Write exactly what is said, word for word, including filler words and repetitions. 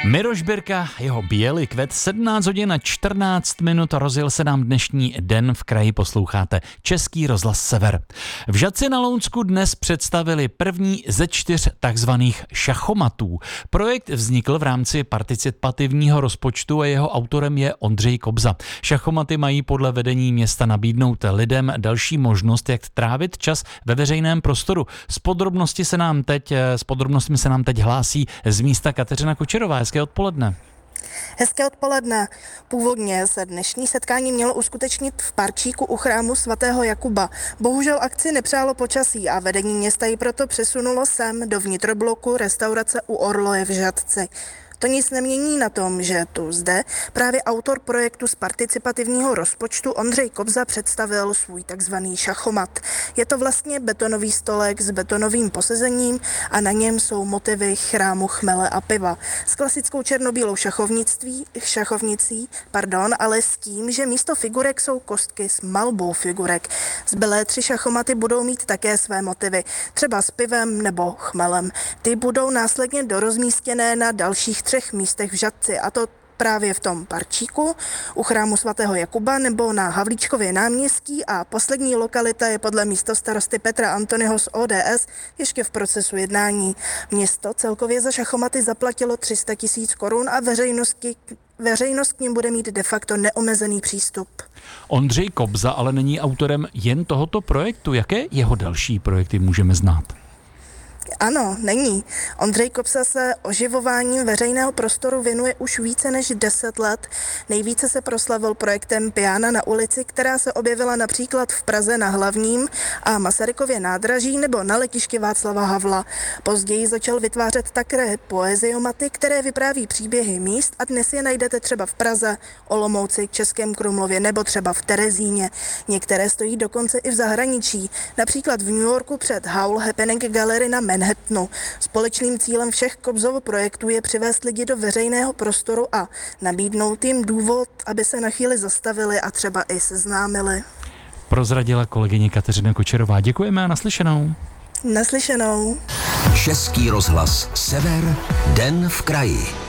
Miroš Birka, jeho Bělý kvet, sedmnáct hodin a čtrnáct minut, rozjel se nám dnešní den v kraji, posloucháte Český rozhlas Sever. V Žatci na Lounsku dnes představili první ze čtyř takzvaných šachomatů. Projekt vznikl v rámci participativního rozpočtu a jeho autorem je Ondřej Kobza. Šachomaty mají podle vedení města nabídnout lidem další možnost, jak trávit čas ve veřejném prostoru. S podrobnosti se nám teď, s podrobnostmi se nám teď hlásí z místa Kateřina Kučerová. Hezké odpoledne. Hezké odpoledne. Původně se dnešní setkání mělo uskutečnit v parčíku u chrámu svatého Jakuba. Bohužel akci nepřálo počasí a vedení města ji proto přesunulo sem do vnitrobloku restaurace u Orloje v Žatci. To nic nemění na tom, že tu zde právě autor projektu z participativního rozpočtu Ondřej Kobza představil svůj takzvaný šachomat. Je to vlastně betonový stolek s betonovým posezením a na něm jsou motivy chrámu chmele a piva. S klasickou černobílou šachovnictví, šachovnicí, pardon, ale s tím, že místo figurek jsou kostky s malbou figurek. Zbylé tři šachomaty budou mít také své motivy, třeba s pivem nebo chmelem. Ty budou následně dorozmístěné na dalších třech místech v Žatci, a to právě v tom parčíku, u chrámu svatého Jakuba nebo na Havlíčkově náměstí, a poslední lokalita je podle místostarosty Petra Antonyho z O D S ještě v procesu jednání. Město celkově za šachomaty zaplatilo tři sta tisíc korun a veřejnosti Veřejnost k nim bude mít de facto neomezený přístup. Ondřej Kobza ale není autorem jen tohoto projektu. Jaké jeho další projekty můžeme znát? Ano, není. Ondřej Kobza se oživováním veřejného prostoru věnuje už více než deset let. Nejvíce se proslavil projektem Piana na ulici, která se objevila například v Praze na Hlavním a Masarykově nádraží nebo na letišti Václava Havla. Později začal vytvářet také poeziomaty, které vypráví příběhy míst, a dnes je najdete třeba v Praze, Olomouci, Českém Krumlově nebo třeba v Terezíně. Některé stojí dokonce i v zahraničí, například v New Yorku před Howl Happening Gallery na Manhattanu. Společným cílem všech Kobzovo projektů je přivést lidi do veřejného prostoru a nabídnout jim důvod, aby se na chvíli zastavili a třeba i seznámili. Prozradila kolegyně Kateřina Kučerová. Děkujeme a naslyšenou. Naslyšenou. Český rozhlas Sever, den v kraji.